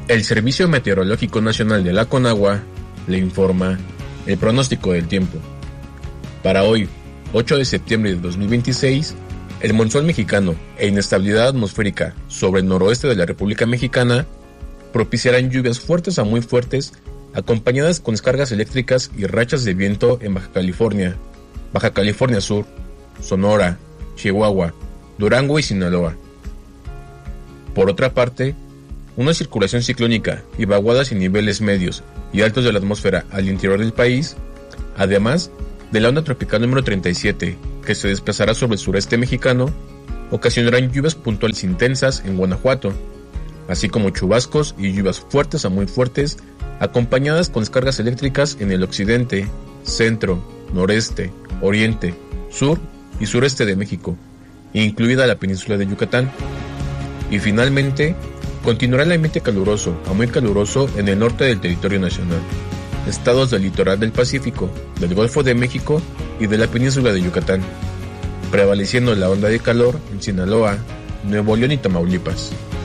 El Servicio Meteorológico Nacional de la Conagua le informa el pronóstico del tiempo. Para hoy, 8 de septiembre de 2026, el monzón mexicano e inestabilidad atmosférica sobre el noroeste de la República Mexicana propiciarán lluvias fuertes a muy fuertes, acompañadas con descargas eléctricas y rachas de viento en Baja California Sur, Sonora, Chihuahua, Durango y Sinaloa. Por otra parte, una circulación ciclónica y vaguadas en niveles medios y altos de la atmósfera al interior del país, además de la onda tropical número 37, que se desplazará sobre el sureste mexicano, ocasionarán lluvias puntuales intensas en Guanajuato, así como chubascos y lluvias fuertes a muy fuertes, acompañadas con descargas eléctricas en el occidente, centro, noreste, oriente, sur y sureste de México, incluida la península de Yucatán. Y finalmente, continuará el ambiente caluroso a muy caluroso en el norte del territorio nacional, estados del litoral del Pacífico, del Golfo de México y de la península de Yucatán, prevaleciendo la onda de calor en Sinaloa, Nuevo León y Tamaulipas.